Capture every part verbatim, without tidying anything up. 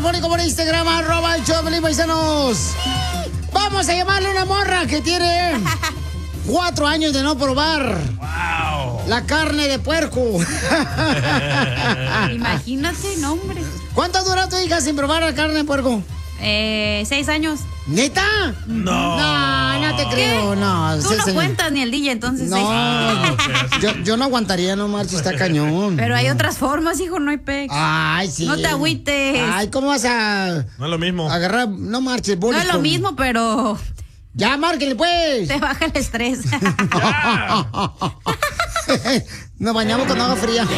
telefónico por Instagram, arroba el show de Piolín, paisanos. Vamos a llamarle a una morra que tiene cuatro años de no probar wow. la carne de puerco. Imagínate, no, hombre. ¿Cuánto dura tu hija sin probar la carne de puerco? Eh, seis años. ¿Neta? No. No, no te creo, ¿Qué? no. Tú no seis... cuentas ni el D J, entonces. No, no yo, yo no aguantaría, no marches, está cañón. Pero hay otras formas, hijo, no hay pex. Ay, sí. No te agüites. Ay, ¿cómo vas a...? No es lo mismo. Agarrar, no marches, bolis. No es lo con... mismo, pero... Ya, márquenle, pues. Te baja el estrés. Nos bañamos con agua fría.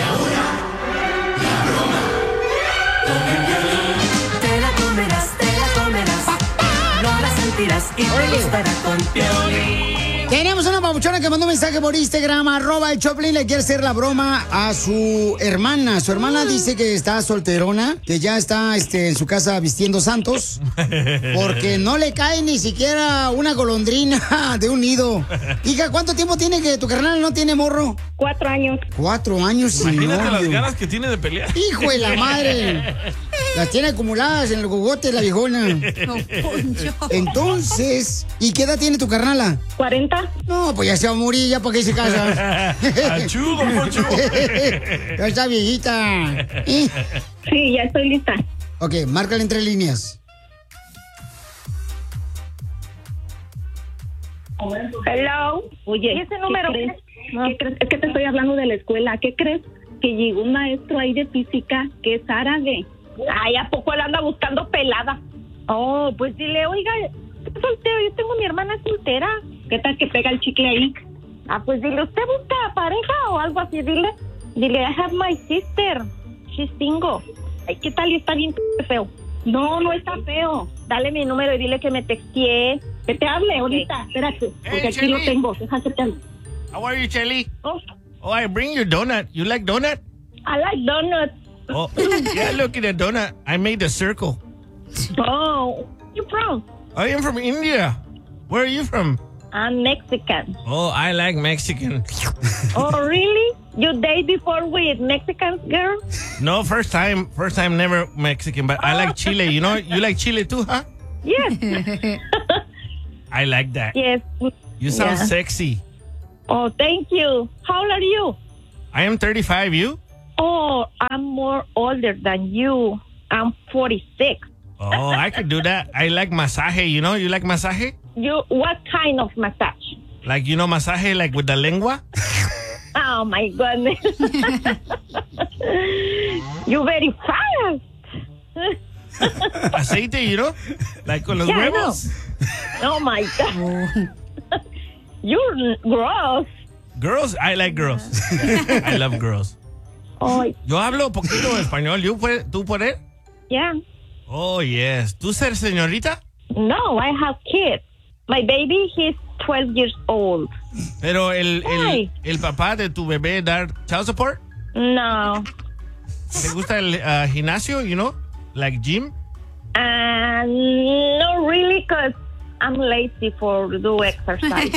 Te la comerás, te la comerás. No la sentirás y te gustará con Piolín. Tenemos una papuchona que mandó un mensaje por Instagram, arroba el Choplin, le quiere hacer la broma a su hermana. Su hermana dice que está solterona, que ya está este, en su casa vistiendo santos, porque no le cae ni siquiera una golondrina de un nido. Hija, ¿cuánto tiempo tiene que tu carnal no tiene morro? Cuatro años. Cuatro años sin Imagínate novio. las ganas que tiene de pelear. ¡Hijo de la madre! Las tiene acumuladas en el gogote la viejona. No, Poncho. Entonces, ¿y qué edad tiene tu carnala? ¿Cuarenta? No, pues ya se va a morir, ya para qué se casa. ¡Achú, don Poncho! Ya está viejita. Sí, ya estoy lista. Ok, márcale entre líneas. Hello. Oye, ¿y ese número? ¿Qué crees? ¿Qué crees? Es que te estoy hablando de la escuela. ¿Qué crees? Que llegó un maestro ahí de física que es árabe. Ay, ¿a poco él anda buscando pelada? Oh, pues dile, oiga, estoy soltero, yo tengo mi hermana soltera. ¿Qué tal que pega el chicle ahí? Ah, pues dile, ¿usted busca pareja o algo así? Dile, Dile, I have my sister. She's single. ay, ¿qué tal? Y está bien feo. No, no está feo. Dale mi número y dile que me texteé. Que te hable ahorita, espérate, porque Hey, aquí lo Chelly. tengo. Déjate te hablo. How are you, Chelly? Oh, Oh, I bring you donut. You like donut? I like donuts. Oh, yeah, look at the donut. I made the circle. Oh, you from? I am from India. Where are you from? I'm Mexican. Oh, I like Mexican. Oh, really? You date before with Mexican girl? No, first time. First time, never Mexican, but I like Chile. You know, you like Chile too, huh? Yes. I like that. Yes. You sound Yeah. sexy. Oh, thank you. How old are you? I am thirty-five. You? Oh, I'm more older than you. I'm forty-six. Oh, I could do that. I like masaje. You know, you like masaje? You, what kind of massage? Like, you know, masaje like with the lengua? Oh, my goodness. You very fast. Aceite, you know? Like con los Yeah, I huevos? Oh, my God. You're gross. Girls, I like girls. I love girls. Oh, Yo hablo poquito español. ¿You puede, ¿Tú puedes? yeah. Oh, yes. ¿Tú ser señorita? No, I have kids. My baby, he's twelve years old. Pero el, el, Ay. el papá de tu bebé dar child support? No. ¿Te gusta el uh, gimnasio, you know? Like gym? Uh, no, really, because I'm lazy for do exercise.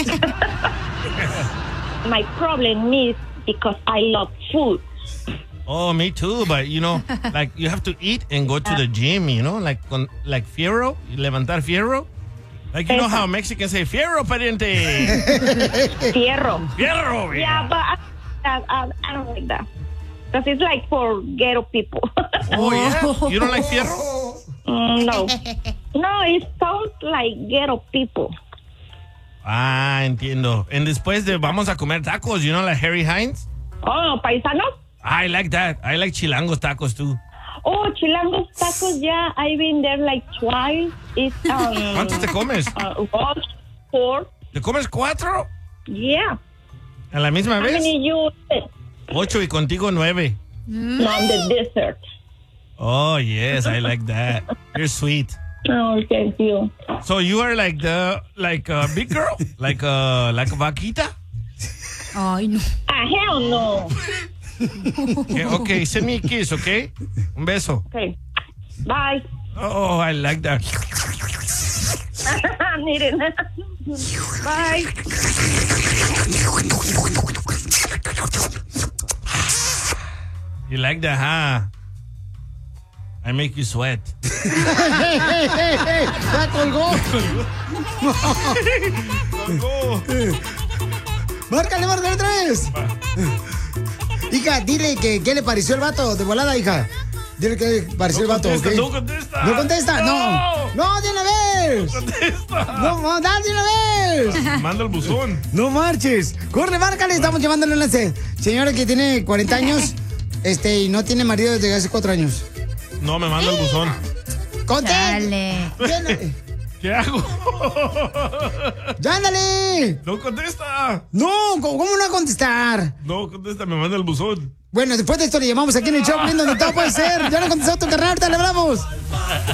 My problem is because I love food. Oh, me too. But, you know, like you have to eat and go to the gym, you know? Like con, like fierro, levantar fierro. Like, you know how Mexicans say, fierro, pariente. Fierro. Fierro. Yeah, but I, I, I, I don't like that. Because it's like for ghetto people. Oh, yeah? You don't like fierro? Mm, no. No, it sounds like ghetto people. Ah, entiendo. And después de vamos a comer tacos, you know, like Harry Hines? Oh, paisanos? I like that. I like chilangos tacos too. Oh, chilangos tacos, yeah. I've been there like twice. It's, um, ¿Cuántos te comes? Uh, one, four. ¿Te comes cuatro? Yeah. ¿A la misma How vez? many you eat? Ocho y contigo nueve. No, I'm the dessert. Oh, yes, I like that. You're sweet. Oh, thank you. So you are like the, like a big girl? Like a, like a vaquita? Ay, no. Ah, hell no. Okay, okay, send me a kiss, okay? Un beso. Okay. Bye. Oh, I like that. Miren. Bye. You like that, huh? I make you sweat. ¡Ya colgó! Colgó. ¡Márcale, márcale otra vez! Hija, dile que qué le pareció el vato de volada, hija. Dile que le pareció No el vato, contesta, ¿ok? no contesta. ¿No contesta? No. No. ¡No, de una vez! No contesta. ¡No, no, dale de una vez! Manda el buzón. ¡No marches! ¡Corre, márcale! Estamos llevándole un enlace. Señora que tiene cuarenta años este, y no tiene marido desde hace cuatro años. No, me manda el buzón. ¡Contesta! Dale. ¿Qué hago? ¡Ya, ándale! No contesta. No, ¿cómo no va a contestar? No contesta, me manda el buzón. Bueno, después de esto le llamamos aquí en el show, donde todo puede ser. Ya no contestó tu carnal, ahorita le hablamos.